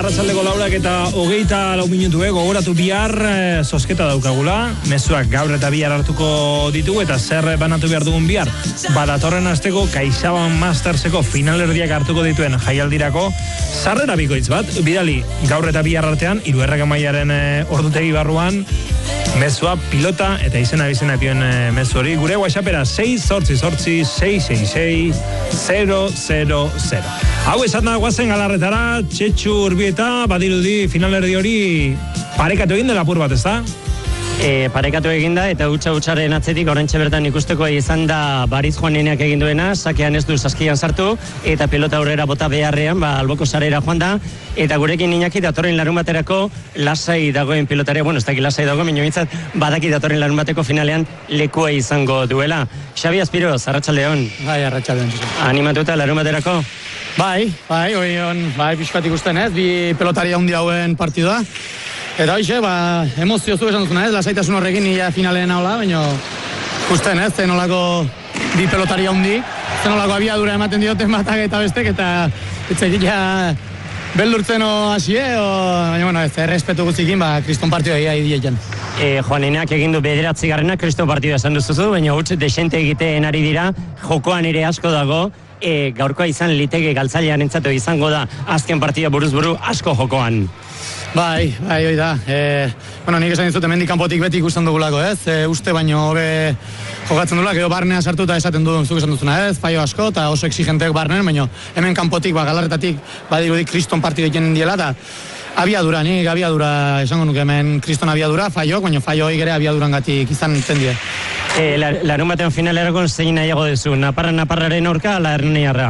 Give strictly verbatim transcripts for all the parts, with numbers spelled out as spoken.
arratsaldeko laurak eta hogeita lau minutu gogoratu bihar e, zozketa daukagula, mezuak gaur eta bihar hartuko ditugu eta zer banatu behar dugun bihar. Badatorren asteko Kaixaban Masterseko finalerdiak hartuko dituen jaialdirako sarrera bikoitz bat, bidali gaur eta bihar artean, hiruerrek mailaren e, ordutegi barruan, mezua, pilota eta izena bizena pioen e, mezu hori. Gure WhatsAppera sei zortzi zortzi sei sei sei zero zero zero. Hau esatna guazen galarretara, Txetxu Urbieta, badirudi finalerdi hori parekatu egin dela apur bat, ez da? E, parekatu eginda eta utxa utxaren atzetik oraintxe bertan ikusteko izan da Bariz Juaneneak egin duena, sakean ez du saskian sartu eta pelota aurrera bota beharrean, ba, alboko sarera joan da, eta gurekin Iñaki datorren larun baterako lasai dagoen pilotaria, bueno, ez dakit lasai dago, minio bintzat, badaki datorren larun bateko finalean lekua izango duela. Xabi Aspiroz, arratsaldeon. Bai, arratsaldeon. Animatuta larun baterako? Bai, bai, oion, bai, pixkat ikusten ez, bi pelotari handi hauen partidua. Eta hoxe, ba, emozio zu esan duzuna ez, lasaitasun horrekin nila finalean haula, baina ikusten ez, zen olako bi pelotari handi, zen olako abiadura ematen dioten batak eta bestek, eta etzekik ja beldurtzen o hasie, o, baina, bueno, ez, errespetu guztikin, ba, kriston partidua egia idietan. E, Juanenak egindu bederatzi garrena, kriston partidua esan duzuzu, baina huts desente egiten ari dira, jokoan ere asko dago, e, gaurkoa izan liteke galtzailean entzatu izango da, azken partida buruz buru asko jokoan. Bai, bai, hoi da. E, bueno, nik esan dizut, hemendik kanpotik beti ikusten dugulako, ez? E, uste baino hobe jokatzen dugula, gero barnea sartuta esaten du, zuk esan duzuna, ez? Faio asko, eta oso exigentek barnen, baino hemen kanpotik, ba, galarretatik, badirudik kriston partidu egiten diela, eta abiadura, nik abiadura, esango nuke hemen kriston abiadura, faio, baino faio hori gere abiaduran gatik izan zen die. E, larun batean finalerako zein nahiago duzu, Naparra, Naparraren aurka, ala Erniarra?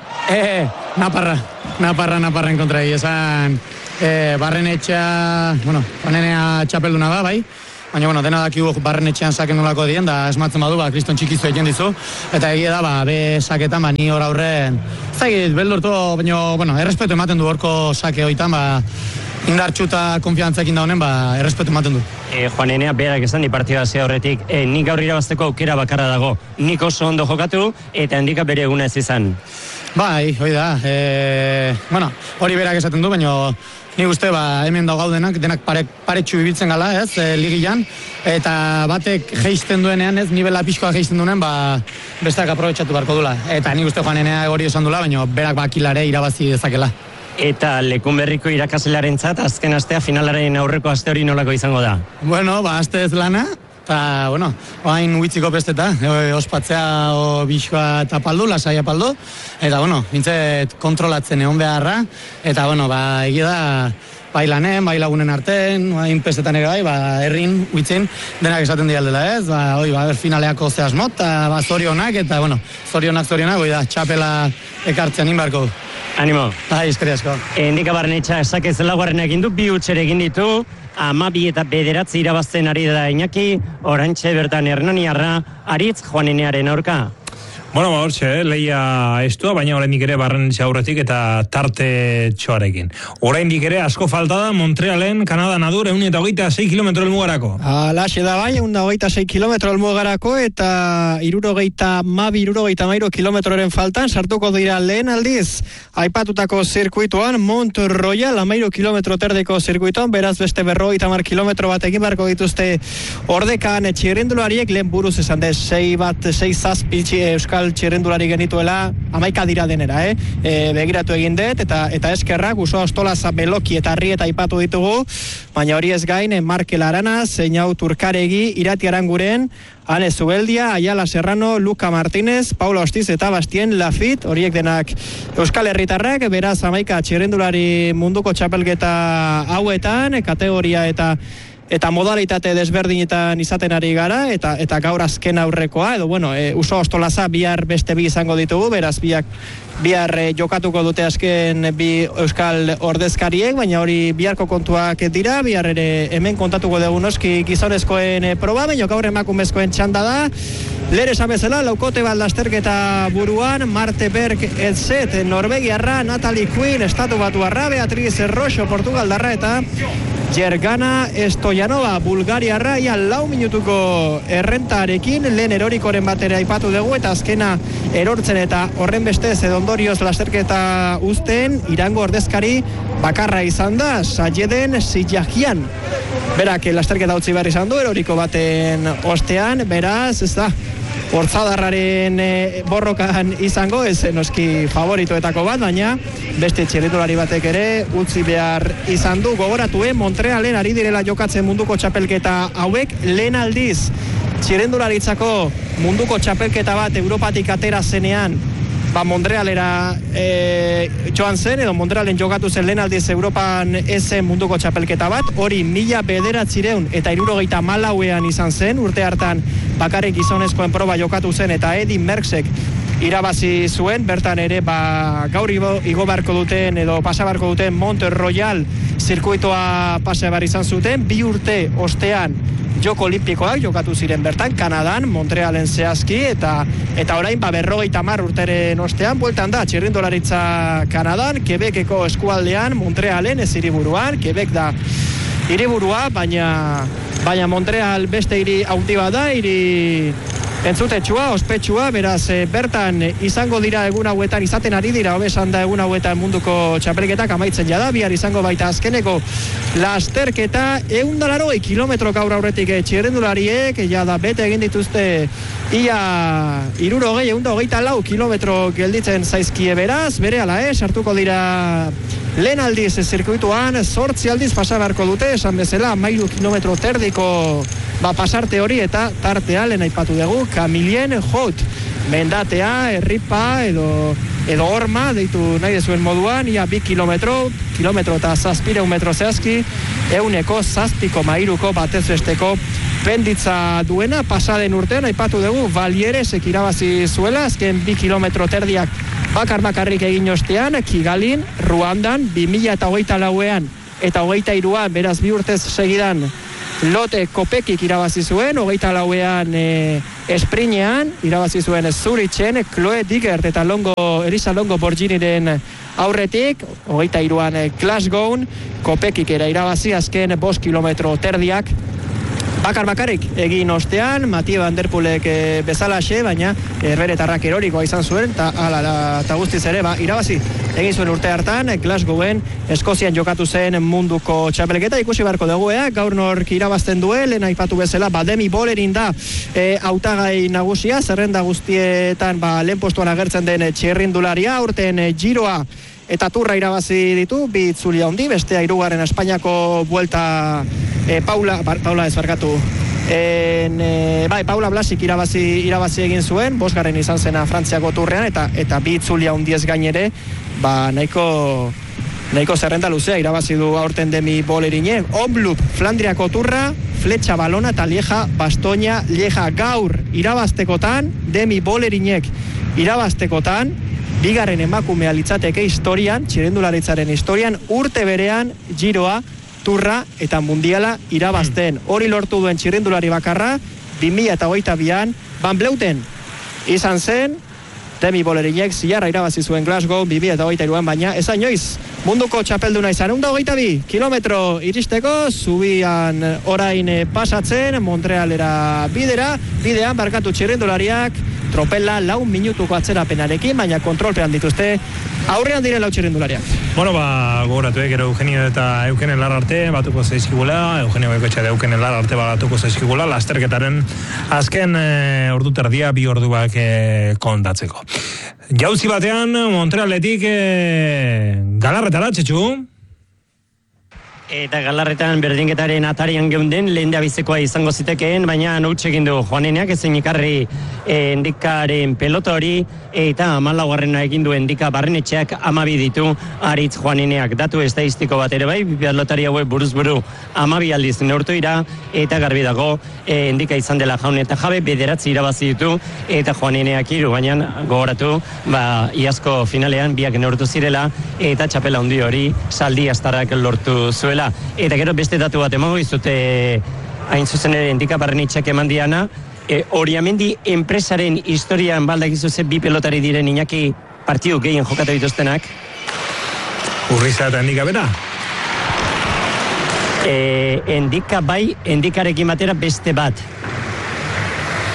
E, Naparra, Naparra, Naparren kontra esan... E, Barrenetxea, bueno, Juanenea txapelduna da, bai, baina, bueno, dena dakigu Barrenetxean saken nolako dien, da esmatzen badu, ba, kriston txikizu egin dizu, eta egia da, ba, be saketan, ba, ni hor aurren, zagit, beldurtu, baina, bueno, errespetu ematen du horko sake hoitan, ba, indartxu eta konfiantzakin da honen, ba, errespetu ematen du. E, Juanenea, berak esan di partida zea horretik, e, nik gaur irabazteko aukera bakarra dago, nik oso ondo jokatu, eta handika bere eguna ez izan. Bai, hoi da, e, bueno, hori berak esaten du, baina nik uste, ba, hemen dau gaudenak, denak pare, paretxu ibiltzen gala, ez, e, ligian, eta batek geisten duenean, ez, nivela pixkoa geisten duenean, ba, besteak aprobetxatu barko dula. Eta nik uste Juanenea hori esan dula, baina berak bakilare irabazi dezakela. Eta lekun berriko irakaslearen zat, azken astea finalaren aurreko aste hori nolako izango da? Bueno, ba, aste ez lana, eta, bueno, oain uitziko pesteta, e, ospatzea o bizkoa eta paldu, lasai apaldu, eta, bueno, bintzet kontrolatzen egon beharra, eta, bueno, ba, egia da, bai lanen, bai lagunen arten, oain pestetan ere bai, ba, herrin, uitzin, denak esaten dialdela ez, ba, oi, ba, finaleako zehazmot, eta, ba, zorionak, eta, bueno, zorionak, zorionak, oi da, txapela ekartzen inbarko. Animo. Bai, eskeri asko. Endika Barrenetxa esakez laugarren egin du, bi utxere egin ditu, amabi eta bederatzi irabazten ari da Iñaki, orantxe bertan Hernaniarra, Aritz Juanenearen aurka. Bueno, ba, hortxe, eh? Leia estua, baina oraindik ere Barrenetxe aurretik eta tarte txoarekin. Oraindik ere asko falta da Montrealen, Kanada nadur, ehun eta hogeita sei kilometro helmugarako. Alaxe da bai, ehun eta hogeita sei kilometro helmugarako eta hirurogeita hamabi, hirurogeita hamairu kilometroren faltan sartuko dira lehen aldiz aipatutako zirkuituan, Mont Royal, hamairu kilometro terdeko zirkuituan, beraz beste berrogeita hamar kilometro bat egin beharko dituzte ordekan txirrindulariek, lehen buruz esan de sei bat, sei zazpi euskal txirrindulari genituela, amaika dira denera, eh? E, begiratu egin dut, eta eta eskerrak, Uso Ostolaza, Beloki eta Arrieta aipatu ditugu, baina hori ez gain, Markel Aranaz, Zeinau Turkaregi, Irati Aranguren, Ane Zubeldia, Ayala Serrano, Luka Martínez, Paula Ostiz eta Bastien Lafit, horiek denak Euskal Herritarrak, beraz amaika txirrindulari munduko txapelketa hauetan, kategoria eta eta modalitate desberdinetan izaten ari gara, eta eta gaur azken aurrekoa, edo bueno, e, Uso Ostolaza bihar beste bi izango ditugu, beraz biak bihar e, jokatuko dute azken bi euskal ordezkariek, baina hori biharko kontuak dira, bihar ere hemen kontatuko dugu noski gizonezkoen e, proba, baina gaur emakumezkoen txanda da, lehen esan bezala, laukote bat lasterketa buruan, Marte Berg etzet, Norvegiarra, Natalie Quinn, Estatu Batuarra, Beatriz Roxo, Portugaldarra, eta Jergana Stoyanova, Bulgariarra, ia lau minutuko errentarekin, lehen erorikoren batera aipatu dugu, eta azkena erortzen eta horren bestez edo ondorioz lasterketa uzten, Irango ordezkari bakarra izan da, Sayeden Sijahian. Berak lasterketa utzi behar izan du, eroriko baten ostean, beraz, ez da, Hortzadarraren e, borrokan izango, ez noski favoritoetako bat, baina beste txirrindulari batek ere utzi behar izan du. Gogoratu, eh? Montrealen ari direla jokatzen munduko txapelketa hauek, lehen aldiz txirrindularitzako munduko txapelketa bat Europatik atera zenean, ba Montrealera e, joan zen, edo Montrealen jokatu zen lehen aldiz Europan ezen munduko txapelketa bat, hori mila bederatzireun eta hirurogeita hamalauean izan zen, urte hartan bakarrik gizonezkoen proba jokatu zen, eta Eddy Merckxek irabazi zuen, bertan ere ba, gaur igo, igo beharko duten edo pasa beharko duten Mont Royal zirkuitoa pasa behar izan zuten, bi urte ostean Joko Olimpikoak jokatu ziren bertan, Kanadan, Montrealen zehazki, eta eta orain ba berrogeita hamar urteren ostean, bueltan da, txirrindularitza Kanadan, Quebeceko eskualdean, Montrealen, ez hiriburuan, Quebec da hiriburua, baina, baina Montreal beste hiri haundi bada, hiri entzutetsua, ospetsua, beraz e, bertan izango dira egun hauetan, izaten ari dira, hobesan da egun hauetan munduko txapelketak amaitzen jada, bihar izango baita azkeneko lasterketa, eundalaro kilometro gaur aurretik txirrindulariek, jada bete egin dituzte ia hirurogei, eunda hogeita lau kilometro gelditzen zaizkie beraz, bere ala ez, sartuko dira lehen aldiz zirkuituan, zortzi aldiz pasa beharko dute, esan bezala, mairu kilometro terdiko ba pasarte hori, eta tartea lehen aipatu dugu, Kamilien Hot, mendatea, erripa, edo, edo horma, deitu nahi dezuen moduan, ia bi kilometro, kilometro eta zazpireun metro zehazki, euneko zazpiko mairuko batez besteko penditza duena, pasaden urtean, aipatu dugu, Valieresek irabazi zuela, azken bi kilometro terdiak bakar bakarrik egin ostean, Kigalin, Ruandan, bi mila eta hogeita lauean, eta hogeita hiruan, beraz bi urtez segidan, Lotte Kopekik irabazi zuen, hogeita lauean e, esprinean, irabazi zuen Zuritzen, Chloe Digert eta Longo, Elisa Longo Borginiren aurretik, hogeita hiruan e, Glasgown, Kopekik era irabazi azken bost kilometro terdiak, bakar bakarrik egin ostean, Mathieu Van Der Poelek e, bezalaxe, baina herberetarrak erorikoa izan zuen, eta ala, eta guztiz ere, ba, irabazi egin zuen urte hartan, Glasgowen, Eskozian jokatu zen munduko txapelketa, ikusi beharko dugu, eh? Gaur nork irabazten duen, aipatu bezala, ba, Demi Bollerin da e, hautagai nagusia, zerrenda guztietan ba, lehen postuan agertzen den txirrindularia, urten e, giroa eta turra irabazi ditu, bi itzulia handi, bestea hirugarren Espainiako buelta e, Paula, ba, Paula ez barkatu, en, e, bai, Paula Blasik irabazi, irabazi egin zuen, bosgarren izan zena Frantziako turrean, eta eta bi itzulia handiez gainere, ba, nahiko nahiko zerrenda luzea irabazi du aurten Demi Bollerinek. Omloop, Flandriako turra, Fletxa Balona eta Lieja Bastoña Lieja gaur irabaztekotan, Demi Bollerinek irabaztekotan, bigarren emakumea litzateke historian, txirrendularitzaren historian, urte berean giroa, turra eta mundiala irabazten. Hori lortu duen txirrendulari bakarra, bi mila eta hogeita bian, Van Vleuten izan zen, Demi Bollerinek zilarra irabazi zuen Glasgow bi mila eta hogeita hiruan, baina ez inoiz munduko txapelduna izan. Eunda hogeita bi kilometro iristeko, zubian orain pasatzen, Montrealera bidera, bidean barkatu txirrendulariak, tropela lau minutuko atzerapenarekin, baina kontrolpean dituzte aurrean diren lau txirrindulariak. Bueno, ba, gogoratu, eh, gero Eugenio eta Eukenen Larrarte batuko zaizkigula, Eugenio Goikoetxea eta Eukenen Larrarte batuko zaizkigula, lasterketaren azken e, ordu terdia bi orduak e, kontatzeko. Jauzi batean, Montrealetik e, Galarretara, Txetxu? Eta Galarretan berdinketaren atarian geunden, lehen da bizekoa izango zitekeen, baina nautxe egin du Joaneneak, ezin ikarri e, endikaren pelota hori, eta amalaugarrena egin du endika barrenetxeak amabi ditu Aritz Joaneneak. Datu estadistiko bat ere bai, pilotari hauek buruz buru amabi aldiz neurtu ira, eta garbi dago e, endika izan dela jaun eta jabe, bederatzi irabazi ditu, eta Joaneneak hiru, baina gogoratu, ba, iazko finalean biak neurtu zirela, eta txapela handi hori saldi astarrak lortu zuela. Eta gero beste datu bat emango izute hain zuzen ere endika barrenetxeak eman diana, e, Oriamendi enpresaren historian baldakizu ze bi pelotari diren Iñaki partidu gehien jokatu dituztenak. Urriza eta endika bera? E, endika bai, endikarekin batera beste bat.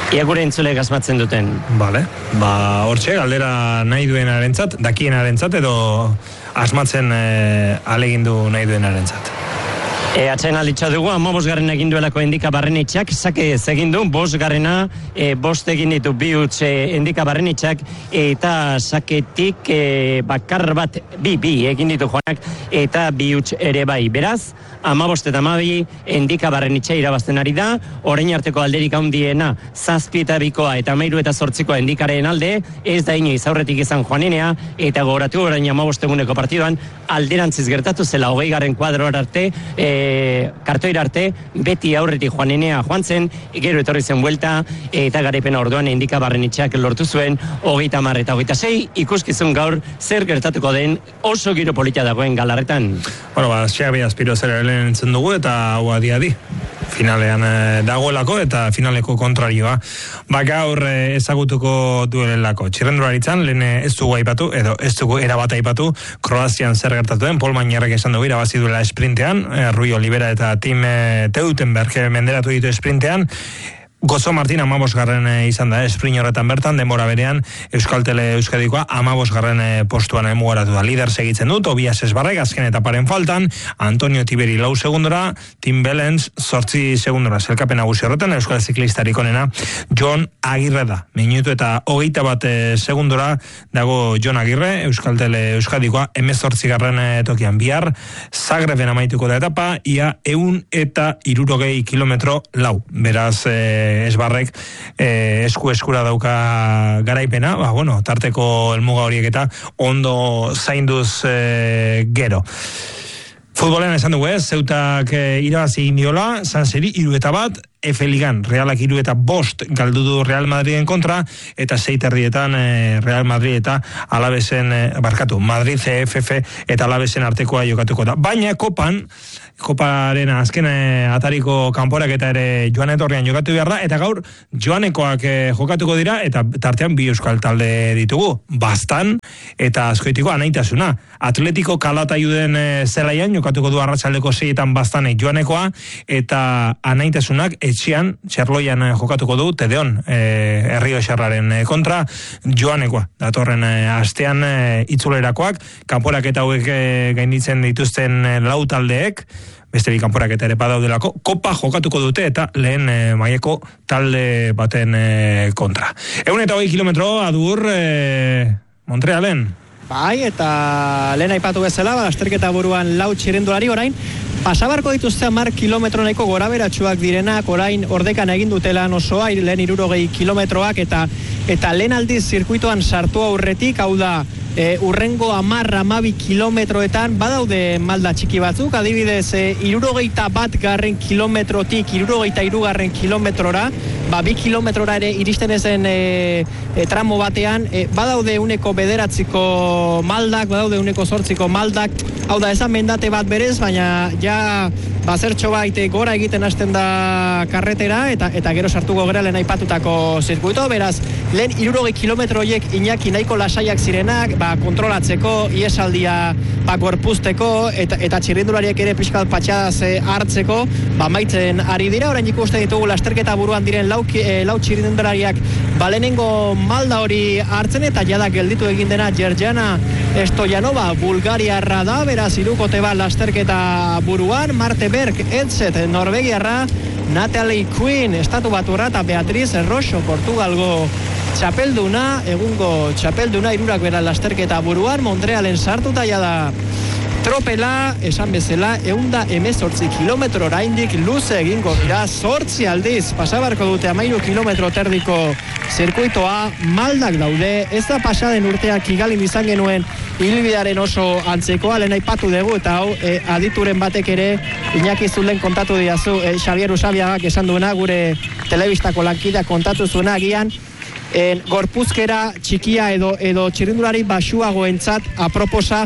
Ia gure entzule gazmatzen duten. Bale, ba, hortxe, galdera nahi duenarentzat, dakienarentzat edo asmatzen e, alegindu nahi duenarentzat. E, atxain alitza dugu, ama bosgarren egin duelako endika barrenitxak, sake ez egin du, bosgarrena, e, bost egin ditu bi huts e, endika barrenitxak, eta saketik e, bakar bat, bi, bi egin ditu joanak, eta bi huts ere bai. Beraz, ama bost eta amabi endika barrenitxa irabazten ari da, orain arteko alderik handiena, zazpi eta bikoa eta amairu eta zortzikoa endikaren alde, ez da inoiz aurretik izan joanenea, eta gogoratu orain ama bost eguneko partiduan, alderantziz gertatu zela hogei garren kuadroar arte, e, kartoira arte, beti aurretik joanenea joan zen, gero etorri zen buelta, eta garaipena orduan indika barrenitxak lortu zuen, hogeita hamar eta hogeita sei, ikuskizun gaur zer gertatuko den oso giro polita dagoen galarretan. Bueno, ba, Xabi Azpiro zera helen entzun dugu, eta hau adi-adi. Finalean e, dagoelako eta finaleko kontrarioa. Ba, gaur e, ezagutuko duelelako. Txirrendularitzan, lehen ez dugu aipatu, edo ez dugu erabat aipatu, Kroazian zer gertatu den, Paul Mañarrek esan dugu irabazi duela esprintean, e, Rui Olivera eta Tim e, Teutenberg menderatu ditu esprintean, Gozo Martin amabosgarren izan da, esprint horretan bertan, denbora berean Euskaltele Euskadikoa amabosgarren postuan mugaratu da. Lider segitzen du, Tobias Esbarrek azken etaparen faltan, Antonio Tiberi lau segundora, Tim Bellens zortzi segundora. Zelkapen nagusi horretan, Euskal Ziklistarik onena, Jon Agirre da. Minutu eta hogeita bat segundora dago Jon Agirre, Euskaltele Euskadikoa, emezortzi garren tokian. Bihar, Zagreben amaituko da etapa, ia eun eta irurogei kilometro lau. Beraz, e, Esbarrek eh, esku eskura dauka garaipena, ba, bueno, tarteko helmuga horiek eta ondo zainduz eh, gero. Futbolean esan dugu ez, Zeutak eh, irabazi egin diola, Sanseri hiru eta bat, F Ligan, Realak hiru eta bost galdu du Real Madriden kontra, eta sei terdietan eh, Real Madrid eta Alavesen, eh, barkatu, Madrid C F F eta Alavesen artekoa jokatuko da. Baina Kopan, Koparen azken eh, atariko kanporak eta ere joan etorrian jokatu behar da, eta gaur joanekoak eh, jokatuko dira, eta tartean bi euskal talde ditugu, Bastan eta Azkoitiko Anaitasuna. Atletiko Kalataiuden eh, zelaian jokatuko du arratsaldeko seietan Bastanek joanekoa, eta Anaitasunak etxian, Txerloian eh, jokatuko du, Tedeon, eh, Herrio Xarraren eh, kontra, joanekoa. Datorren eh, astean eh, itzulerakoak, kanporak eta hauek eh, gainditzen dituzten eh, lau taldeek, beste bi kanporak eta ere badaudelako, Kopa jokatuko dute eta lehen e, maileko talde baten e, kontra. Egun eta hogei kilometro adur e, Montrealen. Bai, eta lehen aipatu bezala, lasterketa buruan lau txirrindulari orain, pasabarko dituzte hamar kilometro nahiko goraberatsuak direnak, orain ordekan egin dutela osoa, lehen hirurogei kilometroak, eta eta lehen aldiz zirkuitoan sartu aurretik, hau da, E, urrengo hamar hamabi kilometroetan badaude malda txiki batzuk, adibidez e, irurogeita bat garren kilometrotik irurogeita hiru garren kilometrora, ba, bi kilometrora ere iristen ezen e, e, tramo batean, e, badaude uneko bederatziko maldak, badaude uneko zortziko maldak, hau da, esan mendate bat berez, baina ja bazertxo baite gora egiten hasten da karretera, eta eta gero sartuko gara lehen aipatutako zirkuito, beraz, lehen hirurogei kilometroiek Iñaki nahiko lasaiak zirenak, ba, kontrolatzeko, iesaldia ba, gorpuzteko, eta, eta txirrindulariak ere pixkat patxadaz hartzeko, ba, maitzen ari dira, orain ikusten ditugu lasterketa buruan diren lau, e, lau txirrindulariak ba, lehenengo malda hori hartzen, eta jada gelditu egin dena Gerjana Stoyanova, Bulgariarra da, beraz, hirukote bat lasterketa buruan, Marte Berg, Etzet, Norvegiarra, Natalie Quinn, Estatu Baturra, eta Beatriz Rosso, Portugalgo txapelduna, egungo txapelduna, irurak bera lasterketa buruan, Montrealen sartuta jada tropela, esan bezala, eunda emezortzi kilometro oraindik luze egingo dira, zortzi aldiz, pasabarko dute amairu kilometro terdiko zirkuitoa, maldak daude, ez da pasaden urteak Kigalin izan genuen hilbidearen oso antzekoa, lehen aipatu dugu, eta hau, e, adituren batek ere, Iñaki Zulen kontatu diazu, e, Xabier Usabiagak esan duena, gure telebistako lankidea kontatu zuena, agian, En, gorpuzkera txikia edo edo txirrindulari baxuagoentzat aproposa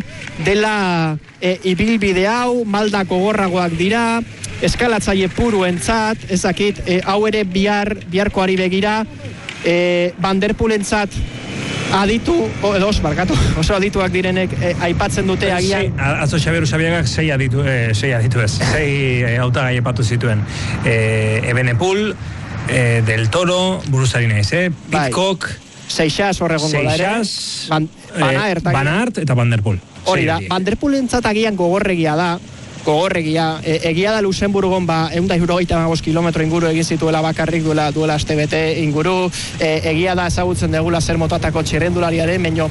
dela e, ibilbide hau, maldako gorragoak dira, eskalatzaile puruentzat, ezakit, e, hau ere bihar biharkoari begira, e, Vanderpoolentzat aditu, o, edo barkatu, oso adituak direnek e, aipatzen dute agian. Sei, atzo Xabier Usabiagak sei aditu, e, sei aditu ez, sei e, hautagai aipatu zituen. E, Ebenepul, eh, Del Toro, buruzari naiz, eh? Pitcock, Seixas horregongo da ere. Seixas, Van, Van Aert, eh, Van Aert eta Van der Poel. Hori da, Van der Poel entzat agian gogorregia da, gogorregia, e, egia da Luxemburgon ba, egun da hirurogeita hamabost kilometro inguru egin zituela bakarrik duela, duela aste bete inguru, e, egia da ezagutzen degula zer motatako txirrendulariaren, baino,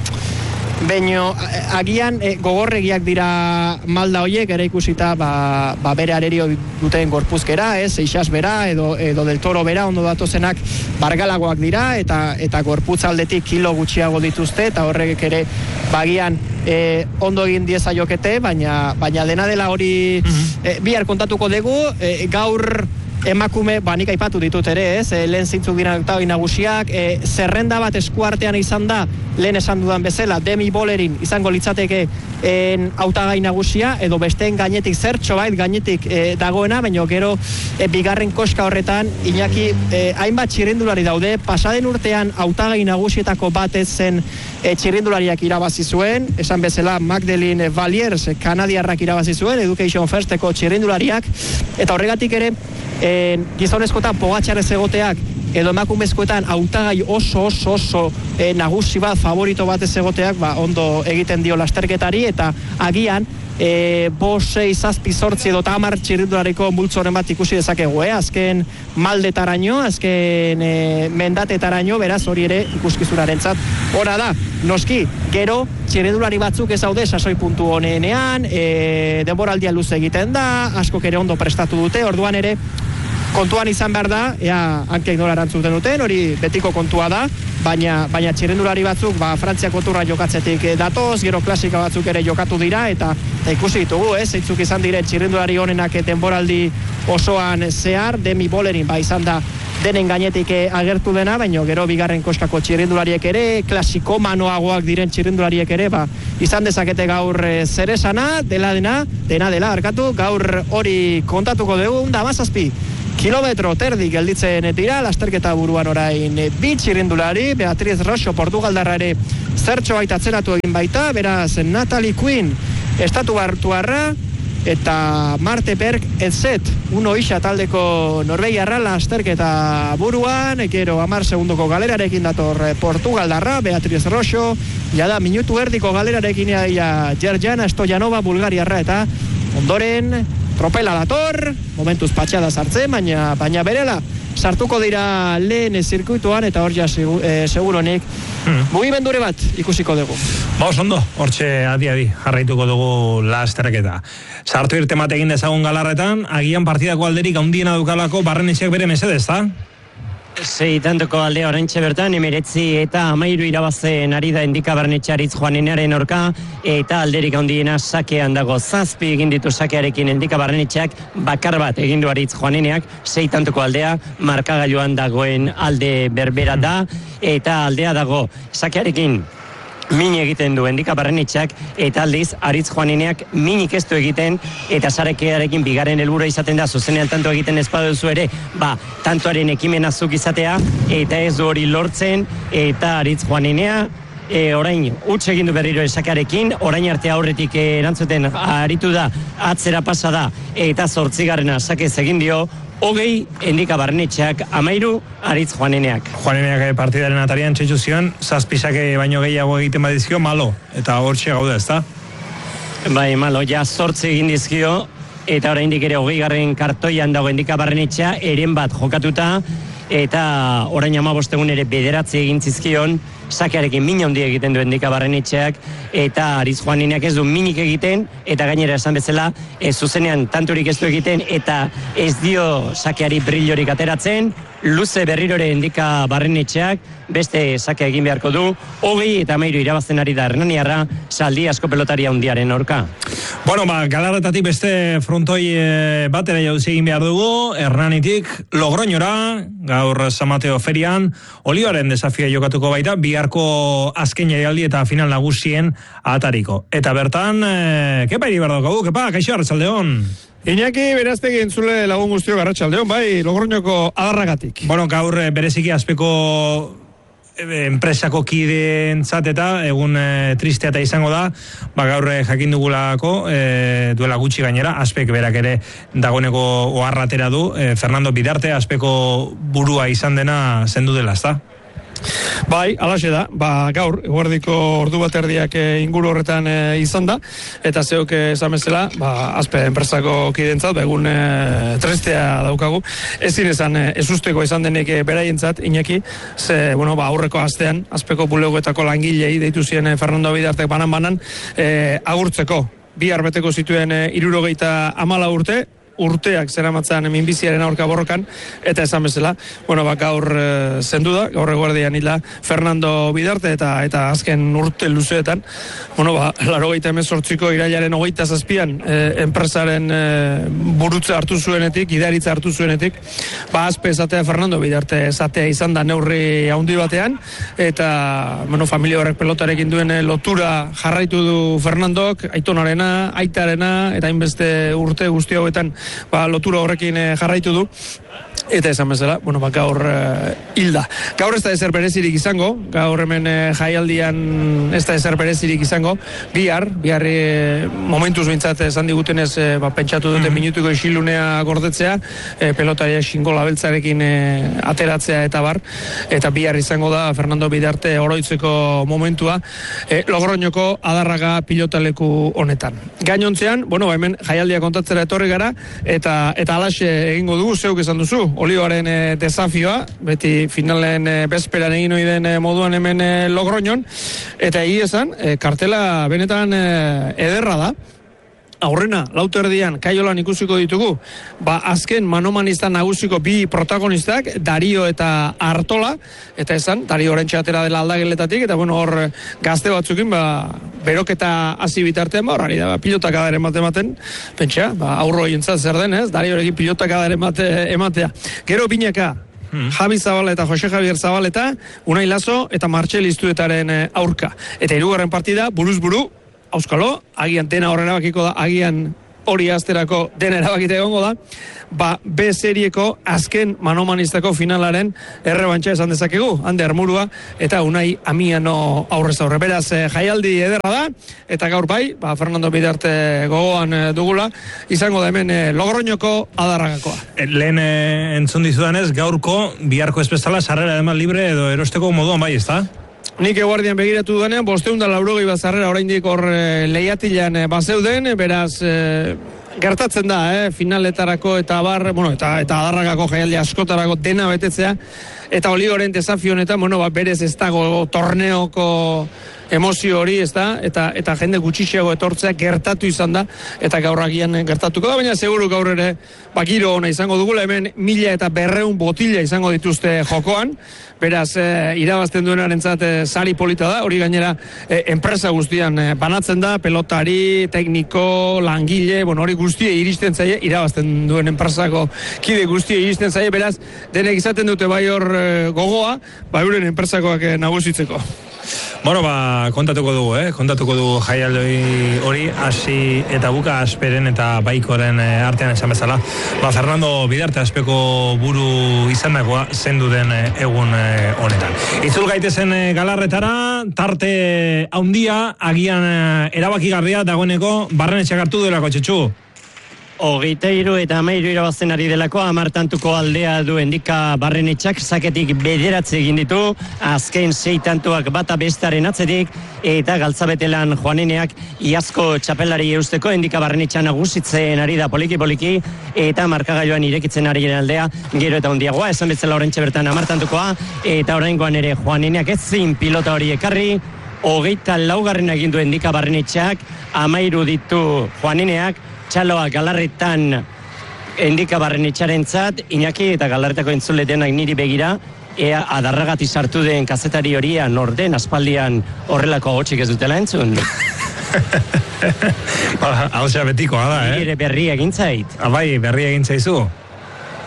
baino agian e, gogorregiak dira malda hoiek, ere ikusita ba, ba bere arerio duten gorpuzkera, ez, Seixas bera, edo, edo Del Toro bera, ondo datozenak bargalagoak dira, eta eta gorputzaldetik kilo gutxiago dituzte, eta horrek ere bagian E, ondo egin dieza jokete, baina, baina dena dela hori mm-hmm. e, bihar kontatuko dugu, e, gaur emakume, ba nik aipatu ditut ere, ez, e, lehen zintzuk dira nagusiak, e, zerrenda bat eskuartean izan da, lehen esan dudan bezala, Demi Bollerin izango litzateke en, hautagai nagusia, edo besteen gainetik zertxo bait gainetik e, dagoena, baina gero e, bigarren koska horretan, Iñaki, e, hainbat txirrindulari daude, pasaden urtean hautagai nagusietako batez zen e, txirrindulariak irabazi zuen, esan bezala Magdalene Valiers, kanadiarrak irabazi zuen, Education Firsteko txirrindulariak, eta horregatik ere, E, gizonezkoetan Pogačarez egoteak edo emakumezkoetan hautagai oso oso oso e, nagusi bat, favorito bat ez egoteak, ba, ondo egiten dio lasterketari, eta agian e, bost, sei, zazpi, zortzi edo tamar txirrindulariko multzoren bat ikusi dezakegu, eh? Azken maldetaraino, azken e, mendatetaraino, beraz hori ere ikuskizurarentzat ora da. Noski, gero txirrindulari batzuk ez daude sasoi puntu honenean, e, denboraldia luze egiten da, askok ere ondo prestatu dute, orduan ere kontuan izan behar da, ea hankeik nola erantzuten duten, hori betiko kontua da, baina, baina txirrindulari batzuk, ba, Frantziako turra jokatzetik datoz, gero klasika batzuk ere jokatu dira, eta, eta ikusi ditugu, ez, zeitzuk izan dire txirrindulari honenak denboraldi osoan zehar, Demi Bollerin, ba, izan da denen gainetik agertu dena, baina gero bigarren koskako txirrindulariek ere, klasikomanoagoak diren txirrindulariek ere, ba, izan dezakete gaur zer esana, dela dena, dena dela, arkatu, gaur hori kontatuko dugu, da mazazpi, kilometro terdi gelditzen dira, lasterketa buruan orain bi txirrindulari, Beatriz Roxo Portugaldarra ere zertxo baita atzeratu egin baita, beraz Natalie Quinn estatu hartuarra, eta Marte Berg etzet, uno isa taldeko Norvegiarra lasterketa buruan, gero hamar segundoko galerarekin dator Portugaldarra, Beatriz Roxo, jada minutu erdiko galerarekin ja Gerjana Stojanova Bulgariarra, eta ondoren tropela dator, momentuz patxada sartzen, baina, baina berela sartuko dira lehen zirkuituan, eta hor ja e, seguronik mm. mugimendure bat ikusiko dugu. Ba, ondo, hortxe adi-adi jarraituko dugu lasterketa. Sartu irte matekin dezagun galarretan, agian partidako alderik handiena dukalako Barrenetxeak bere mesedez, da? Sei tantoko aldea oraintxe bertan, emeretzi eta amairu irabazen ari da Endika Barrenetxearitz Juanenearen orka, eta alderik handiena sakean dago, zazpi egin ditu sakearekin Endika Barrenetxeak, bakar bat egin du Aritz Juaneneak, sei tantoko aldea markagailuan dagoen alde berbera da, eta aldea dago sakearekin min egiten du Endika Barrenetxeak, eta aldiz Aritz Juaneneak minik ez du egiten, eta sarekearekin bigarren helburua izaten da, zuzenean tanto egiten ez baduzu ere, ba, tantoaren ekimen azuk izatea, eta ez du hori lortzen, eta Aritz Juanenea e, orain huts egin du berriro esakarekin, orain arte aurretik e, erantzuten aritu da, atzera pasa da, eta zortzigarrena sakez egin dio, hogei Endika Barrenetxeak, amairu Aritz Juaneneak. Juaneneak partidaren atarian txetxu zion, zazpisake baino gehiago egiten badizkio, malo, eta hortxe gaude, ez da? Bai, malo, ja zortzi egin dizkio, eta oraindik ere hogei garren kartoian dago Endika Barrenetxea, eren bat jokatuta, eta orain amabostegun ere bederatzi egin zizkion, sakearekin min handi egiten du Endika Barrenetxeak, eta Aritz Juaneneak ez du minik egiten, eta gainera esan bezala, ez zuzenean tanturik ez du egiten, eta ez dio sakeari brillorik ateratzen, luze berrirore Endika Barrenetxeak, beste sakea egin beharko du, hogei eta amairu irabazten ari da Hernaniarra, saldi asko pelotaria handiaren aurka. Bueno, ba, galarretatik beste frontoi e, batera jauzi egin behar dugu, Hernanitik Logroñora, gaur San Mateo ferian, Olioaren desafia jokatuko baita, biharko azken jaialdi eta final nagusien atariko. Eta bertan, e, kepa iri behar dugu, kepa, kaixo, arratsaldeon. Iñaki, beraztegi entzule lagun guztiok arratsaldeon, bai, Logroñoko adarragatik. Bueno, gaur bereziki azpeko enpresako kideentzat eta egun e, tristea eta izango da, ba gaur jakin dugulako e, duela gutxi gainera, Aspek berak ere dagoeneko oharratera du, e, Fernando Bidarte Aspeko burua izan dena zendu dela, ezta? Bai, alaxe da, ba, gaur, eguerdiko ordu bat erdiak e, inguru horretan e, izan da, eta zeok esan bezala, ba, Aspe enpresako kidentzat, ba, egun e, trestea daukagu, ezin esan, e, ez usteko izan denek e, beraientzat, Iñaki, ze, bueno, ba, aurreko astean, Aspeko bulegoetako langilei deitu zien e, Fernando Bidartek banan-banan, e, agurtzeko, bi arbeteko zituen e, irurogeita amala urte, urteak zeramatzan minbiziaren aurka borrokan, eta esan bezala, bueno, bak gaur e, zendu da, gaur eguardian hila Fernando Bidarte, eta eta azken urte luzeetan, bueno, ba, laurogeita hemezortziko irailaren hogeita zazpian e, enpresaren e, burutza hartu zuenetik, idaritza hartu zuenetik, ba, Aspe esatea Fernando Bidarte esatea izan da neurri handi batean, eta, bueno, familia horrek pelotarekin duen lotura jarraitu du Fernandok, aitonarena, aitarena, eta hainbeste urte guzti hauetan ba, lotura horrekin eh, jarraitu du, eta esan bezala, bueno, ba, gaur eh, hilda. Gaur ez da ezer berezirik izango, gaur hemen eh, jaialdian ez da ezer berezirik izango, bihar, bihar eh, momentuz bintzat esan digutenez eh, ba, pentsatu dute mm. minutuko isilunea gordetzea, eh, pelotaria xingola beltzarekin eh, ateratzea eta bar, eta bihar izango da Fernando Bidarte oroitzeko momentua, eh, Logroñoko Adarraga pilotaleku honetan. Gainontzean, bueno, hemen jaialdia kontatzera etorri gara, eta eta alaxe egingo dugu, zeuk esan duzu, Olioaren e, desafioa, beti finalen e, bezperan egin hori den e, moduan hemen e, Logroñon, eta egia esan, e, kartela benetan e, ederra da. Aurrena, lauto erdian, Kaiolan ikusiko ditugu, ba, azken manomanista nagusiko bi protagonistak, Dario eta Artola, eta esan, Dario orentxe atera dela aldageletatik, eta bueno, hor gazte batzukin, ba, beroketa hasi bitartean, ba, horari da, ba, pilotak adaren bat ematen, pentsa, ba, aurro jentzat zer den, ez, Dario horrekin pilotak adaren bat ematea. Gero binaka, Hmm. Javi Zabaleta, Jose Javier Zabaleta, Unai Lazo eta Martxel Iztuetaren aurka. Eta hirugarren partida, buruz buru, auskalo, agian dena horren erabakiko da, agian hori azterako dena erabakite egongo da, ba, B serieko azken manomanistako finalaren errebantxa esan dezakegu, Hande Armurua eta Unai Amiano aurrez aurre. Beraz, eh, jaialdi ederra da, eta gaur bai, ba, Fernando Bidarte gogoan eh, dugula, izango da hemen eh, Logroñoko Adarragakoa. Lehen eh, entzun dizudanez, gaurko, biharko ez bezala, sarrera eman libre edo erosteko moduan bai, ez da? Nik eguardian begiratu duenean, bosteunda laurogei bazarrera oraindik hor e, lehiatilan e, bazeuden, beraz e, gertatzen da, eh, finaletarako eta bar, bueno, eta, eta Adarragako jaialdi askotarako dena betetzea, eta Oligoren desafio honetan, bueno, ba, berez ez dago torneoko emozio hori, ez da, eta, eta jende gutxixiago etortzea gertatu izan da, eta gaur agian gertatuko da, baina seguru gaur ere, ba, giro ona izango dugula, hemen mila eta berreun botila izango dituzte jokoan, beraz, e, irabazten duenarentzat e, sari polita da, hori gainera e, enpresa guztian e, banatzen da, pelotari, tekniko, langile, bueno, hori guztie iristen zaie, irabazten duen enpresako kide guztie iristen zaie, beraz, denek izaten dute bai hor e, gogoa, ba, euren enpresakoak e, nagusitzeko. Bueno, ba, kontatuko dugu, eh? Kontatuko dugu jaialdi hori, hasi eta buka Asperen eta Baikoren eh, artean esan bezala. Ba, Fernando Bidarte Aspeko buru izandakoa zendu den eh, egun eh, honetan. Itzul gaitezen eh, galarretara, tarte haundia, agian eh, erabakigarria dagoeneko Barrenetxeak hartu delako, Txetxu. Hogeita hiru eta hamairu irabazten ari delako, hamartantuko aldea du Endika Barrenetxak, saketik bederatzi egin ditu, azken sei tantuak bata bestaren atzetik, eta galtzabetelan Joaneneak iazko txapelari eusteko Endika Barrenetxa nagusitzen ari da poliki-poliki, eta markagailuan irekitzen ari aldea, gero eta hondiagoa, esan betzela orentxe bertan hamartantukoa, eta oraingoan ere Joaneneak ezin pilota hori ekarri, hogeita laugarren egin du Endika Barrenetxak, hamairu ditu Joaneneak, Txaloa galarretan Endika Barrenetxarentzat, Iñaki eta galarretako entzule denak niri begira, ea Adarragatik sartu den kazetari horia norden aspaldian horrelako hotxik ez dutela entzun. Hau zea betikoa da, eh? Nire berri egin zait. Bai, berri egin zaizu.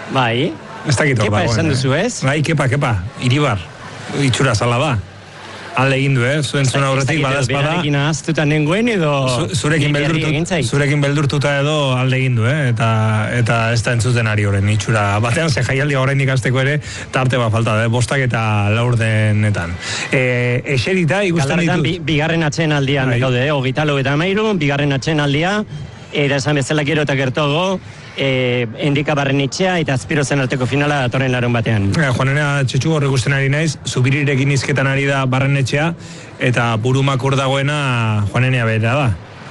Bai. Ez dakit hor Kepa dagoen, esan duzu ez? Bai, kepa, kepa, Iribar, itxura zala da. alde egin du, eh? Zuen zuen aurretik badazpada. Berarekin ahaztuta nengoen edo... Zurekin beldurtuta, zurekin beldurtuta edo alde egin du, eh? Eta, eta ez da entzuten ari horren itxura. Batean, ze jaialdia orain ikasteko ere, tarte bat falta, eh? Bostak eta laurdenetan. E, eserita, ikusten ditu... Bi, bigarren atxen aldian, gaude, eh? Hogeita lau eta amairu, bigarren atxen aldia, eta esan bezala gero eta gertogo, E, Endika Barrenetxea eta Azpiro zen arteko finala datorren larun batean. Ja, Juanena Txetxu horre ikusten ari naiz, Zubirirekin izketan ari da Barrenetxea, eta burumakur dagoena Juanenea bera da.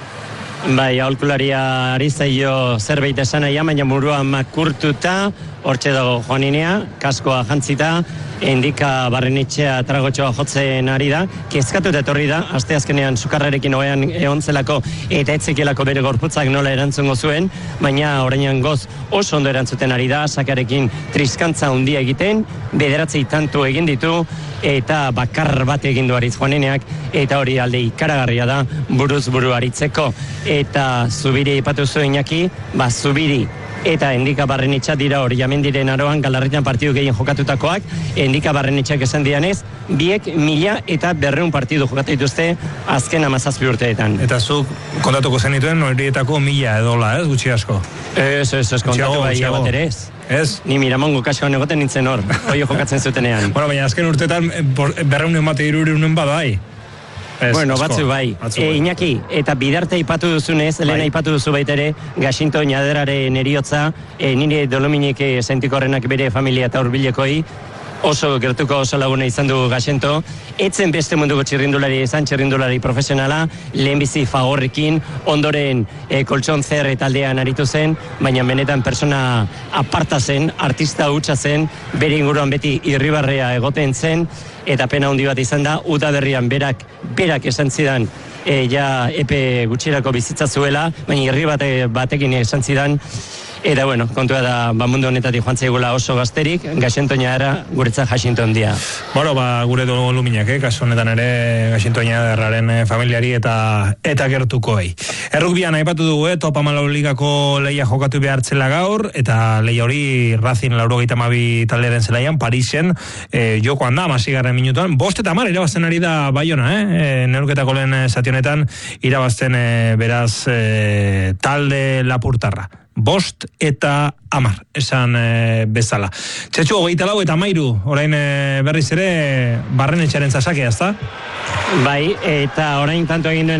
Bai, aholkularia ari zaio zerbait esan nahi, baina burua makurtuta, hortxe dago Juanenea, kaskoa jantzita, Endika Barrenetxea tragotxoa jotzen ari da, kezkatuta etorri da, aste azkenean sukarrarekin oean egon zelako eta etzekielako bere gorputzak nola erantzungo zuen, baina oraingoan goz oso ondo erantzuten ari da, sakarekin triskantza handia egiten, bederatzi tantu egin ditu, eta bakar bat egin du Aritz Juaneneak, eta hori alde ikaragarria da, buruz buru aritzeko, eta Zubiri ipatu zuen Iñaki, ba Zubiri eta Endika Barrenetxea dira hori Jamendiren aroan Galarretan partidu gehien jokatutakoak. Endika Barrenetxeak esan dianez, biek mila eta berreun partidu jokatu dituzte azken hamazazpi urteetan. Eta zuk kontatuko zenituen horietako mila edola, ez, gutxi asko? Ez, ez, ez, kontatu bai bat ere ez. Ez? Ni Miramongo kaskoan egoten nintzen hor, hoi jokatzen zutenean. Bueno, baina azken urtetan berreunen bate irureunen badai. Ez, bueno, asko, batzu bai. batzu E, bai. Iñaki, eta bidarte ipatu duzunez, bai. Elena ipatu duzu baitere, Gaxinto Ñaderaren eriotza, e, nire Dolominik sentikorrenak bere familia eta hurbilekoi, oso gertuko oso laguna izan du Gaxento, etzen beste munduko txirrindulari izan, txirrindulari profesionala, lehenbizi Fagorrekin, ondoren e, koltson zer taldean aritu zen, baina benetan persona aparta zen, artista hutsa zen, bere inguruan beti irribarrea egoten zen, eta pena handi bat izan da, udaberrian berak, berak esan zidan, e, ja epe gutxirako bizitza zuela, baina irri bate, batekin esan zidan, eta bueno, kontua da, ba mundu honetatik joan zaigula oso gazterik, Gaxento Ñadera guretzat Jaxinto handia. Bueno, ba, gure doluminak, eh? Kasu honetan ere Gaxinto Ñaderraren familiari eta eta gertukoei. Errukbian aipatu dugu, eh? Top hamalau ligako leia jokatu behartzela gaur, eta leia hori Racing laurogeita hamabi taldearen zelaian, Parisen, eh, jokoan da, hamazigarren minutuan, bost eta hamar irabazten ari da Baiona, eh? E, neurketako lehen zati honetan, irabazten eh, beraz eh, talde lapurtarra. Bost eta amar, esan e, bezala. Txetxu, hogeita lau eta amairu, orain e, berriz ere Barrenetxearen zasakea, ezta? Bai, eta orain tanto egin duen